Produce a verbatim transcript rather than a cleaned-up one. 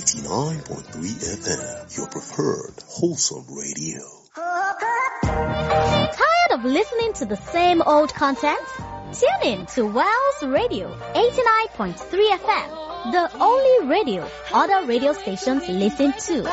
eighty-nine point three F M, your preferred wholesome radio. Tired of listening to the same old content? Tune in to Wells Radio eighty-nine point three F M, the only radio other radio stations listen to.